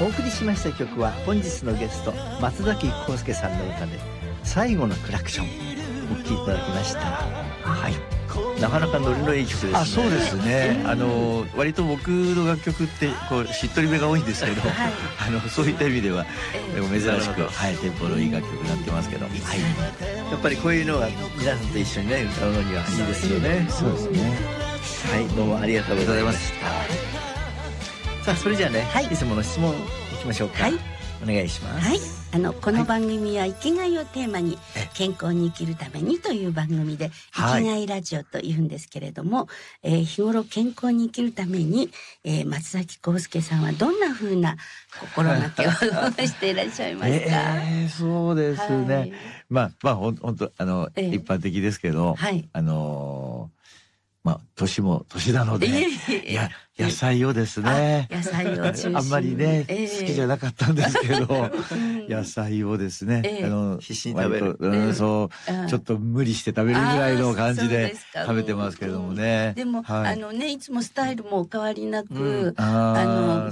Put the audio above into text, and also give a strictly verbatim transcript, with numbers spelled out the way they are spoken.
お送りしました曲は本日のゲスト松崎康介さんの歌で最後のクラクションお聴きいただきました。はい、なかなかノリのいい曲ですね。 あ、そうですね。あの割と僕の楽曲ってこうしっとりめが多いんですけど、はい、あのそういった意味では、でも珍しく、はい、テンポのいい楽曲になってますけど、はい、 やっぱりこういうのが皆さんと一緒にね歌うのにはいいですよね。 そうですね。 はい、どうもありがとうございました。さあ、それじゃあね、はい、いつもの質問いきましょうか。はい、お願いします。 はい、あのこの番組は生きがいをテーマに、健康に生きるためにという番組で、生きがいラジオというんですけれども、えー、日頃健康に生きるために、えー、松崎康介さんはどんな風な心がけをしていらっしゃいますか？ えー、そうですね。はい、まあまあほん本当あの、えー、一般的ですけど、はい、あのー。まあ、年も年なので、いや、野菜をですね、 野菜を中心にあんまりね、えー、好きじゃなかったんですけど、野菜をですね、えー、あの、 必死に食べる。 うん、そう、ちょっと無理して食べるぐらいの感じで食べてますけれどもね。 でも、はい、あのね、いつもスタイルもお変わりなく、 うん、 あの、